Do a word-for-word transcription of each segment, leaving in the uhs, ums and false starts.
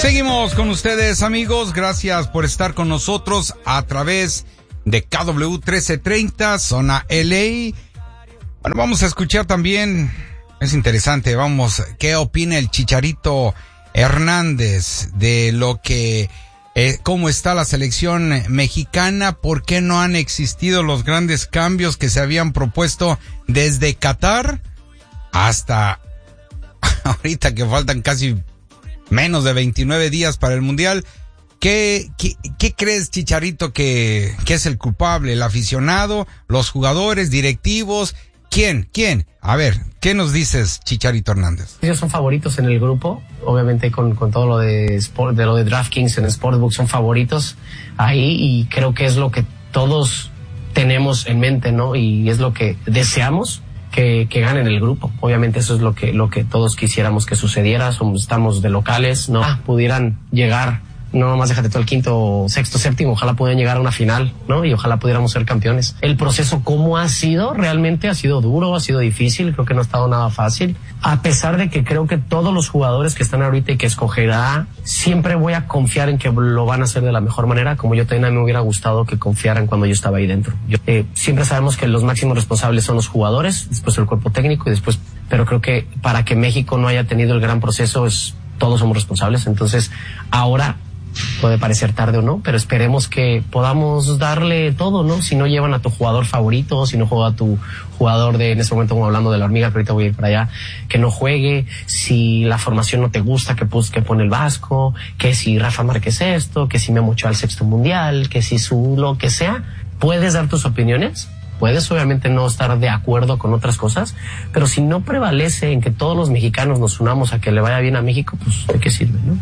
Seguimos con ustedes, amigos. Gracias por estar con nosotros a través de K W trece treinta, Zona L A. Bueno, vamos a escuchar también, es interesante, vamos, ¿qué opina el Chicharito Hernández de lo que, eh, cómo está la selección mexicana? ¿Por qué no han existido los grandes cambios que se habían propuesto desde Qatar hasta ahorita, que faltan casi menos de veintinueve días para el Mundial? ¿Qué, qué, qué crees, Chicharito, que, que es el culpable? ¿El aficionado? ¿Los jugadores? ¿Directivos? ¿Quién? ¿Quién? A ver, ¿qué nos dices, Chicharito Hernández? Ellos son favoritos en el grupo, obviamente con, con todo lo de, sport, de lo de DraftKings en Sportsbook son favoritos ahí, y creo que es lo que todos tenemos en mente, ¿no? Y es lo que deseamos. Que, que ganen el grupo. Obviamente eso es lo que, lo que todos quisiéramos que sucediera. Somos, estamos de locales, no ah, pudieran llegar, no nomás déjate todo el quinto, sexto, séptimo, ojalá pudieran llegar a una final, ¿no? Y ojalá pudiéramos ser campeones. El proceso, ¿cómo ha sido? Realmente ha sido duro, ha sido difícil, creo que no ha estado nada fácil. A pesar de que creo que todos los jugadores que están ahorita y que escogerá, siempre voy a confiar en que lo van a hacer de la mejor manera, como yo también me hubiera gustado que confiaran cuando yo estaba ahí dentro. Yo, eh, siempre sabemos que los máximos responsables son los jugadores, después el cuerpo técnico y después, pero creo que para que México no haya tenido el gran proceso, es, todos somos responsables. Entonces, ahora puede parecer tarde o no, pero esperemos que podamos darle todo, ¿no? Si no llevan a tu jugador favorito, si no juega a tu jugador de, en este momento como hablando de la hormiga, pero ahorita voy a ir para allá, que no juegue, si la formación no te gusta, que, pues, que pone el Vasco, que si Rafa Márquez esto, que si Memo Ochoa al sexto mundial, que si su lo que sea, puedes dar tus opiniones, puedes obviamente no estar de acuerdo con otras cosas, pero si no prevalece en que todos los mexicanos nos unamos a que le vaya bien a México, pues ¿de qué sirve, no?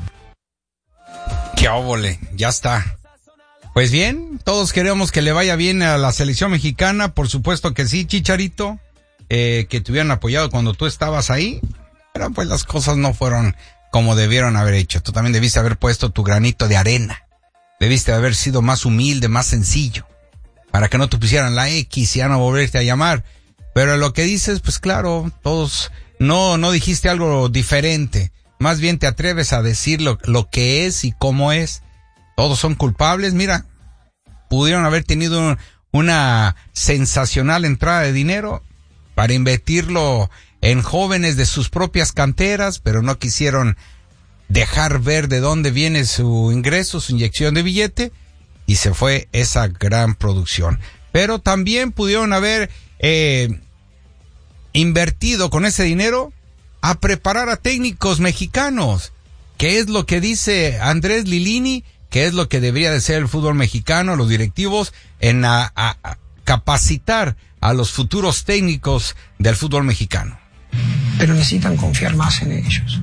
¡Qué óvole! Ya está. Pues bien, todos queremos que le vaya bien a la selección mexicana, por supuesto que sí, Chicharito, eh, que te hubieran apoyado cuando tú estabas ahí, pero pues las cosas no fueron como debieron haber hecho. Tú también debiste haber puesto tu granito de arena, debiste haber sido más humilde, más sencillo, para que no te pusieran la X y ya no volverte a llamar. Pero lo que dices, pues claro, todos, no, no dijiste algo diferente. Más bien te atreves a decir lo, lo que es y cómo es. Todos son culpables. Mira, pudieron haber tenido un, una sensacional entrada de dinero para invertirlo en jóvenes de sus propias canteras, pero no quisieron dejar ver de dónde viene su ingreso, su inyección de billete, y se fue esa gran producción. Pero también pudieron haber eh, invertido con ese dinero a preparar a técnicos mexicanos, que es lo que dice Andrés Lilini, que es lo que debería de ser el fútbol mexicano, los directivos, en a, a, a capacitar a los futuros técnicos del fútbol mexicano. Pero necesitan confiar más en ellos.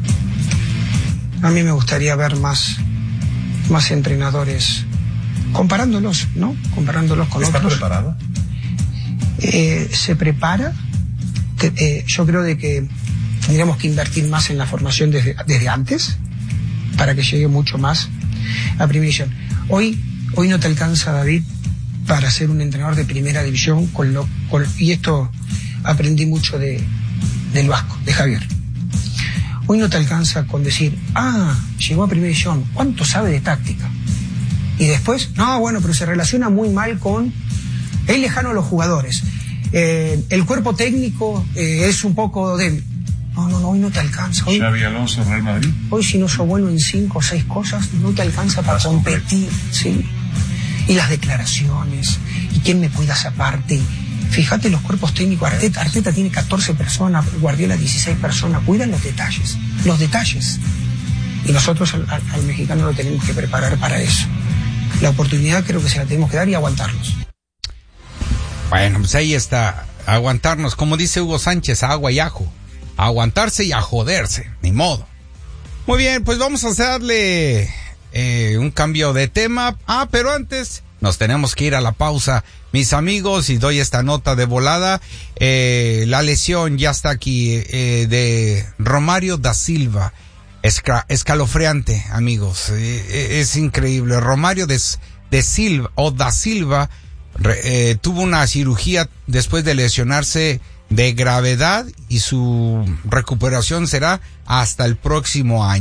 A mí me gustaría ver más, más entrenadores, comparándolos, ¿no? Comparándolos con ¿Está otros. ¿Está preparado? Eh, se prepara. Te, eh, yo creo de que tendríamos que invertir más en la formación desde, desde antes, para que llegue mucho más a primera división. Hoy, hoy no te alcanza, David, para ser un entrenador de primera división, con lo, con, y esto aprendí mucho de, del Vasco, de Javier. Hoy no te alcanza con decir, ah, llegó a primera división, ¿cuánto sabe de táctica? Y después, no, bueno, pero se relaciona muy mal con, es lejano a los jugadores. Eh, el cuerpo técnico eh, es un poco débil. No, no, no, hoy no te alcanza. Hoy, Xabi Alonso, Real Madrid. Hoy si no sos bueno en cinco o seis cosas, no te alcanza para competir, ¿sí? Y las declaraciones, y quién me cuida esa parte. Fíjate los cuerpos técnicos, Arteta, Arteta tiene catorce personas, Guardiola dieciséis personas, cuidan los detalles, los detalles. Y nosotros al, al, al mexicano lo tenemos que preparar para eso. La oportunidad creo que se la tenemos que dar y aguantarlos. Bueno, pues ahí está, aguantarnos, como dice Hugo Sánchez, a agua y ajo. A aguantarse y a joderse, ni modo. Muy bien, pues vamos a hacerle eh, un cambio de tema. Ah, pero antes nos tenemos que ir a la pausa, mis amigos, y doy esta nota de volada. Eh, la lesión ya está aquí eh, de Romario da Silva. Esca, escalofriante, amigos. Eh, es increíble. Romario de, de Silva o da Silva eh, tuvo una cirugía después de lesionarse de gravedad y su recuperación será hasta el próximo año.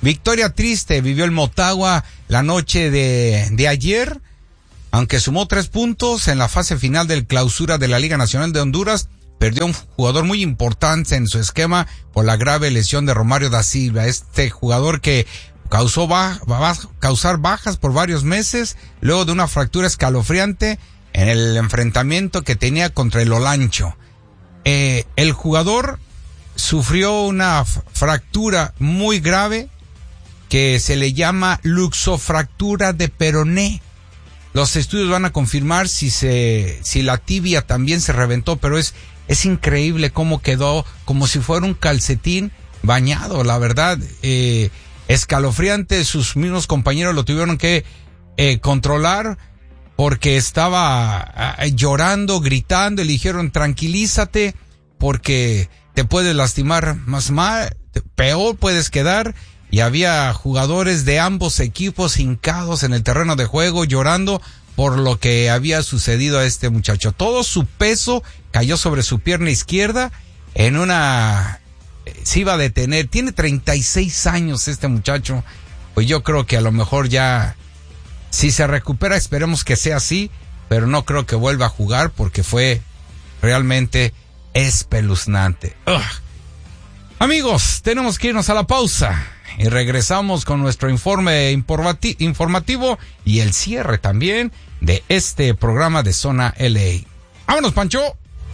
Victoria triste vivió el Motagua la noche de, de ayer, aunque sumó tres puntos en la fase final del clausura de la Liga Nacional de Honduras. Perdió un jugador muy importante en su esquema por la grave lesión de Romario da Silva, este jugador que causó va, va a causar bajas por varios meses luego de una fractura escalofriante en el enfrentamiento que tenía contra el Olancho. Eh, el jugador sufrió una f- fractura muy grave que se le llama luxofractura de peroné. Los estudios van a confirmar si se, si la tibia también se reventó, pero es, es increíble cómo quedó, como si fuera un calcetín bañado, la verdad, eh, escalofriante. Sus mismos compañeros lo tuvieron que eh, controlar porque estaba eh, llorando, gritando, y le dijeron tranquilízate porque te puedes lastimar más mal, peor puedes quedar. Y había jugadores de ambos equipos hincados en el terreno de juego llorando por lo que había sucedido a este muchacho. Todo su peso cayó sobre su pierna izquierda en una... se iba a detener. Tiene treinta y seis años este muchacho. Pues yo creo que a lo mejor ya... si se recupera, esperemos que sea así, pero no creo que vuelva a jugar porque fue realmente espeluznante. Ugh. Amigos, tenemos que irnos a la pausa y regresamos con nuestro informe informati- informativo y el cierre también de este programa de Zona L A. ¡Vámonos, Pancho!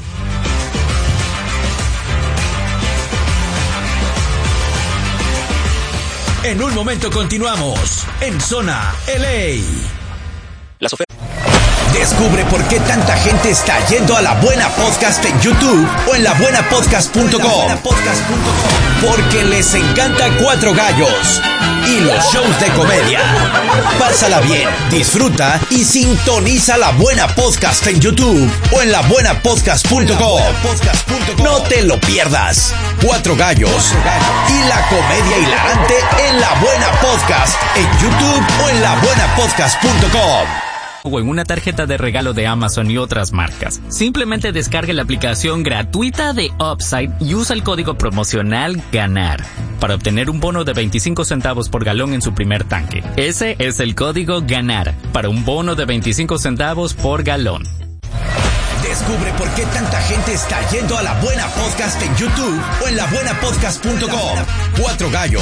En un momento continuamos en Zona L A. Las ofertas. Descubre por qué tanta gente está yendo a La Buena Podcast en YouTube o en la buena podcast punto com. Porque les encanta Cuatro Gallos y los shows de comedia. Pásala bien, disfruta y sintoniza La Buena Podcast en YouTube o en la buena podcast punto com. No te lo pierdas. Cuatro Gallos y la comedia hilarante en La Buena Podcast en YouTube o en la buena podcast punto com. O en una tarjeta de regalo de Amazon y otras marcas. Simplemente descargue la aplicación gratuita de Upside y usa el código promocional GANAR para obtener un bono de veinticinco centavos por galón en su primer tanque. Ese es el código GANAR para un bono de veinticinco centavos por galón. Descubre por qué tanta gente está yendo a La Buena Podcast en YouTube o en la buena podcast punto com. Cuatro Gallos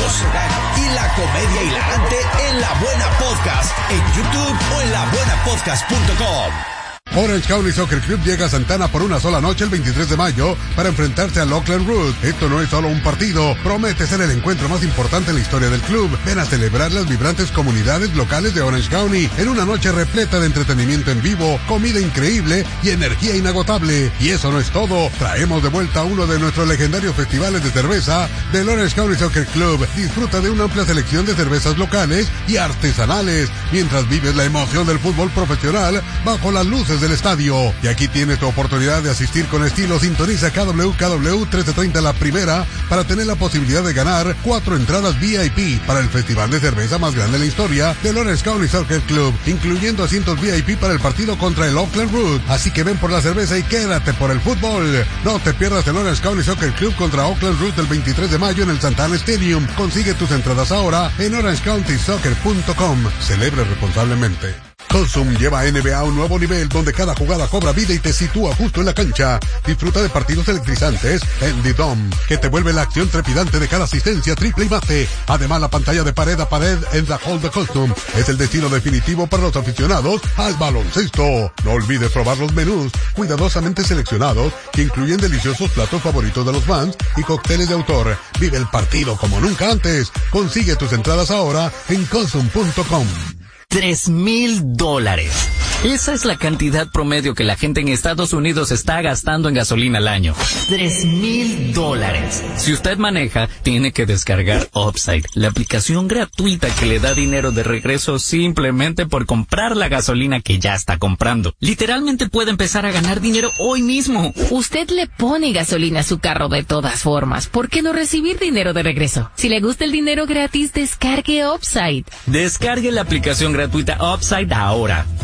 y la comedia hilarante en La Buena Podcast en YouTube o en la buena podcast punto com. Orange County Soccer Club llega a Santana por una sola noche el veintitrés de mayo para enfrentarse al Oakland Root. Esto no es solo un partido, promete ser el encuentro más importante en la historia del club. Ven a celebrar las vibrantes comunidades locales de Orange County en una noche repleta de entretenimiento en vivo, comida increíble y energía inagotable. Y eso no es todo, traemos de vuelta uno de nuestros legendarios festivales de cerveza del Orange County Soccer Club. Disfruta de una amplia selección de cervezas locales y artesanales mientras vives la emoción del fútbol profesional bajo las luces del estadio. Y aquí tienes tu oportunidad de asistir con estilo. Sintoniza K W K W trece treinta la primera para tener la posibilidad de ganar cuatro entradas V I P para el festival de cerveza más grande de la historia del Orange County Soccer Club, incluyendo asientos V I P para el partido contra el Oakland Root. Así que ven por la cerveza y quédate por el fútbol. No te pierdas el Orange County Soccer Club contra Oakland Root el veintitrés de mayo en el Santana Stadium. Consigue tus entradas ahora en orange county soccer punto com. Celebre responsablemente. Consum lleva a N B A a un nuevo nivel donde cada jugada cobra vida y te sitúa justo en la cancha. Disfruta de partidos electrizantes en The Dome, que te vuelve la acción trepidante de cada asistencia, triple y mate. Además, la pantalla de pared a pared en The Hall de Consum es el destino definitivo para los aficionados al baloncesto. No olvides probar los menús cuidadosamente seleccionados que incluyen deliciosos platos favoritos de los fans y cócteles de autor. Vive el partido como nunca antes. Consigue tus entradas ahora en consum punto com. Tres mil dólares. Esa es la cantidad promedio que la gente en Estados Unidos está gastando en gasolina al año. Tres mil dólares. Si usted maneja, tiene que descargar Upside, la aplicación gratuita que le da dinero de regreso simplemente por comprar la gasolina que ya está comprando. Literalmente puede empezar a ganar dinero hoy mismo. Usted le pone gasolina a su carro de todas formas. ¿Por qué no recibir dinero de regreso? Si le gusta el dinero gratis, descargue Upside. Descargue la aplicación gratuita Upside ahora. Usa el código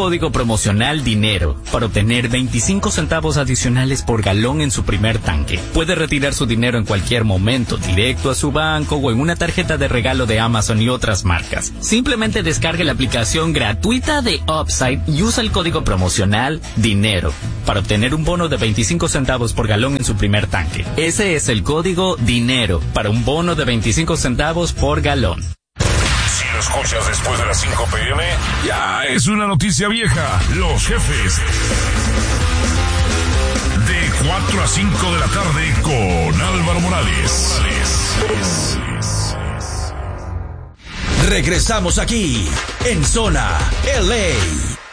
código promocional DINERO para obtener veinticinco centavos adicionales por galón en su primer tanque. Puede retirar su dinero en cualquier momento, directo a su banco o en una tarjeta de regalo de Amazon y otras marcas. Simplemente descargue la aplicación gratuita de Upside y usa el código promocional DINERO para obtener un bono de veinticinco centavos por galón en su primer tanque. Ese es el código DINERO para un bono de veinticinco centavos por galón. Si lo escuchas después de las cinco pe eme, ya es una noticia vieja. Los jefes. De cuatro a cinco de la tarde con Álvaro Morales. Regresamos aquí en Zona L A.